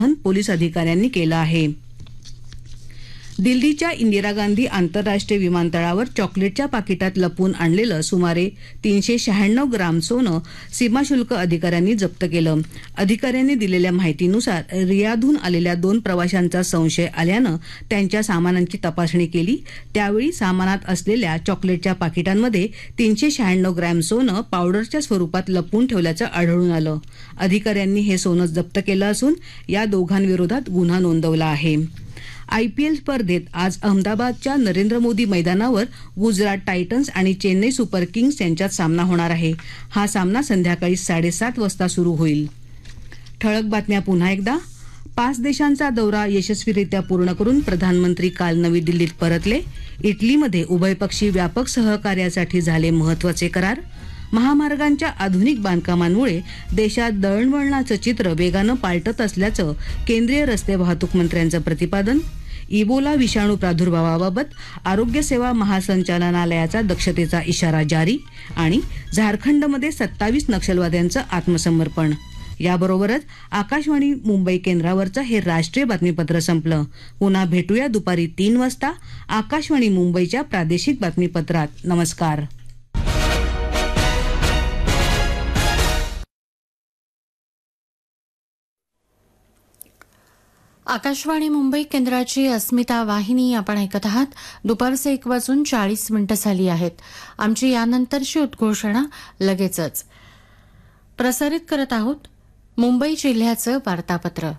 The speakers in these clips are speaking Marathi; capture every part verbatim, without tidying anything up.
पोलीस अधिकाऱ्यांनी केलं आहे. दिल्लीच्या इंदिरा गांधी आंतरराष्ट्रीय विमानतळावर चॉकलेटच्या पाकिटात लपवून आणलेलं सुमारे तीनशे शहाण्णव ग्राम सोनं सीमाशुल्क अधिकाऱ्यांनी जप्त केलं. अधिकाऱ्यांनी दिलेल्या माहितीनुसार रियाधहून आलेल्या दोन प्रवाशांचा संशय आल्यानं त्यांच्या सामानांची तपासणी केली. त्यावेळी सामानात असलेल्या चॉकलेटच्या पाकिटांमध्ये तीनशे शहाण्णव ग्रॅम सोनं पावडरच्या स्वरूपात लपवून ठेवल्याचं आढळून आलं. अधिकाऱ्यांनी हे सोनं जप्त केलं असून या दोघांविरोधात गुन्हा नोंदवला आहे. आयपीएल स्पर्धेत आज अहमदाबादच्या नरेंद्र मोदी मैदानावर गुजरात टायटन्स आणि चेन्नई सुपर किंग्स यांच्यात सामना होणार आहे. हा सामना संध्याकाळी साडेसात वाजता सुरू होईल. ठळक बातम्या पुन्हा एकदा. पाच देशांचा दौरा यशस्वीरित्या पूर्ण करून प्रधानमंत्री काल नवी दिल्लीत परतले. इटलीमध्ये उभयपक्षी व्यापक सहकार्यासाठी झाले महत्वाचे करार. महामार्गांच्या आधुनिक बांधकामांमुळे देशात दळणवळणाचं चित्र वेगानं पालटत असल्याचं केंद्रीय रस्ते वाहतूक मंत्र्यांचं प्रतिपादन. इबोला विषाणू प्रादुर्भावाबाबत आरोग्य सेवा महासंचालनालयाचा दक्षतेचा इशारा जारी. आणि झारखंडमध्ये सत्तावीस नक्षलवाद्यांचं आत्मसमर्पण. याबरोबरच आकाशवाणी मुंबई केंद्रावरचं हे राष्ट्रीय बातमीपत्र संपलं. पुन्हा भेटूया दुपारी तीन वाजता आकाशवाणी मुंबईच्या प्रादेशिक बातमीपत्रात. नमस्कार. आकाशवाणी मुंबई केंद्राची अस्मिता वाहिनी आपण ऐकत आहात. दुपारचे एक वाजून चाळीस मिनिटं झाली आहेत. आमची यानंतरची उद्घोषणा लगेचच. प्रसारित करत आहोत मुंबई जिल्ह्याचं वार्तापत्र.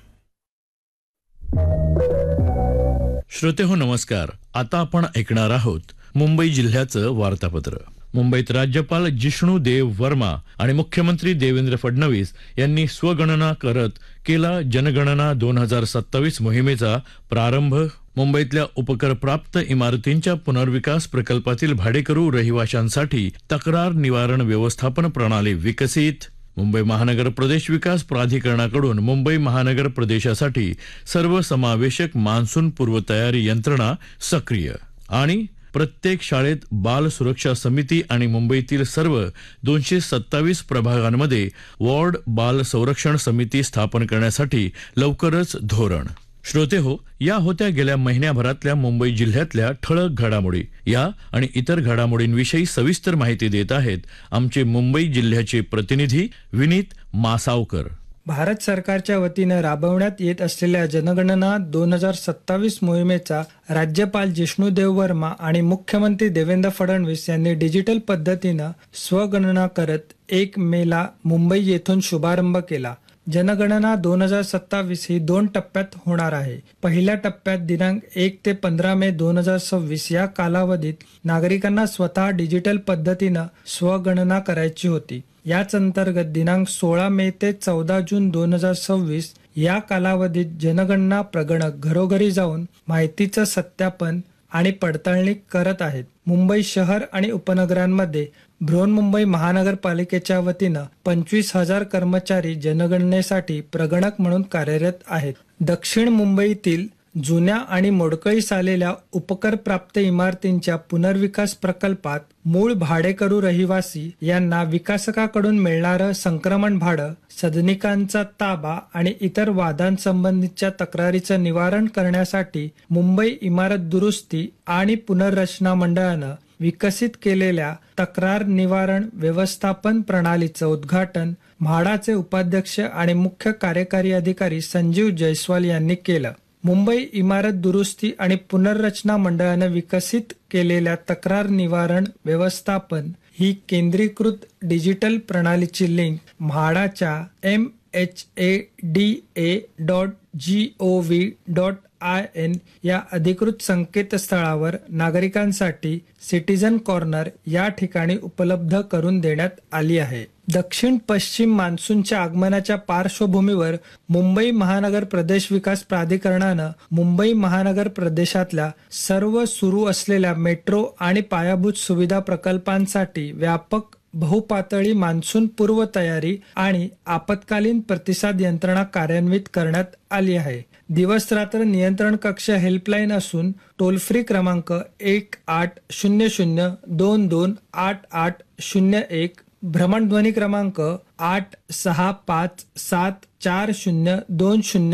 श्रोतेहो नमस्कार. आता आपण ऐकणार आहोत मुंबई जिल्ह्याचं वार्तापत्र. मुंबईत राज्यपाल जिष्णू देव वर्मा आणि मुख्यमंत्री देवेंद्र फडणवीस यांनी स्वगणना करत केला जनगणना दोन हजार सत्तावीस मोहिमेचा प्रारंभ. मुंबईतल्या उपकरप्राप्त इमारतींच्या पुनर्विकास प्रकल्पातील भाडेकरू रहिवाशांसाठी तक्रार निवारण व्यवस्थापन प्रणाली विकसित. मुंबई महानगर प्रदेश विकास प्राधिकरणाकडून मुंबई महानगर प्रदेशासाठी सर्वसमावेशक मान्सून पूर्वतयारी यंत्रणा सक्रिय. आणि प्रत्येक शाळेत बाल सुरक्षा समिती आणि मुंबईतील सर्व दोनशे सत्तावीस प्रभागांमध्ये वॉर्ड बाल संरक्षण समिती स्थापन करण्यासाठी लवकरच धोरण. श्रोतेहो, या होत्या गेल्या महिन्याभरातल्या मुंबई जिल्ह्यातल्या ठळक घडामोडी. या आणि इतर घडामोडींविषयी सविस्तर माहिती देत आहेत आमचे मुंबई जिल्ह्याचे प्रतिनिधी विनीत मासावकर. भारत सरकारच्या वतीनं राबवण्यात येत असलेल्या जनगणना दोन हजार सत्तावीस मोहिमेचा राज्यपाल जिष्णूदेव वर्मा आणि मुख्यमंत्री देवेंद्र फडणवीस यांनी डिजिटल पद्धतीनं स्वगणना करत एक मेला मुंबई येथून शुभारंभ केला. जनगणना दोन हजार सत्तावीस ही दोन टप्प्यात होणार आहे. पहिल्या टप्प्यात दिनांक एक ते पंधरा मे दोन हजार सव्वीस या कालावधीत नागरिकांना स्वतः डिजिटल पद्धतीनं स्वगणना करायची होती. याच अंतर्गत दिनांक सोळा मे ते चौदा जून दोन हजार सव्वीस या कालावधीत जनगणना प्रगणक घरोघरी जाऊन माहितीचं सत्यापन आणि पडताळणी करत आहेत. मुंबई शहर आणि उपनगरांमध्ये बृहन्मुंबई महानगरपालिकेच्या वतीनं पंचवीस हजार कर्मचारी जनगणनेसाठी प्रगणक म्हणून कार्यरत आहेत. दक्षिण मुंबईतील जुन्या आणि मोडकळीस आलेल्या उपकरप्राप्त इमारतींच्या पुनर्विकास प्रकल्पात मूळ भाडेकरू रहिवासी यांना विकासकाकडून मिळणारं संक्रमण भाडं, सदनिकांचा ताबा आणि इतर वादांसंबंधीच्या तक्रारीचं निवारण करण्यासाठी मुंबई इमारत दुरुस्ती आणि पुनर्रचना मंडळानं विकसित केलेल्या तक्रार निवारण व्यवस्थापन प्रणालीचं उद्घाटन म्हाडाचे उपाध्यक्ष आणि मुख्य कार्यकारी अधिकारी संजीव जयस्वाल यांनी केलं. मुंबई इमारत दुरुस्ती आणि पुनर्रचना मंडळानं विकसित केलेल्या तक्रार निवारण व्यवस्थापन ही केंद्रीकृत डिजिटल प्रणालीची लिंक म्हाडाच्या M H A D A dot G O V dot I N या अधिकृत संकेतस्थळावर नागरिकांसाठी सिटीझन कॉर्नर या ठिकाणी उपलब्ध करून देण्यात आली आहे. दक्षिण पश्चिम मान्सूनच्या आगमनाच्या पार्श्वभूमीवर मुंबई महानगर प्रदेश विकास प्राधिकरणानं मुंबई महानगर प्रदेशातल्या सर्व सुरू असलेल्या मेट्रो आणि पायाभूत सुविधा प्रकल्पांसाठी व्यापक बहुपातळी मान्सून पूर्व तयारी आणि आपत्कालीन प्रतिसाद यंत्रणा कार्यान्वित करण्यात आली आहे. दिवस रात्र नियंत्रण कक्ष हेल्पलाईन असून टोल फ्री क्रमांक एक आठ शून्य शून्य दोन दोन आठ आठ शून्य एक, भ्रमणध्वनी क्रमांक आठ सहा पाच सात चार शून्य दोन शून्य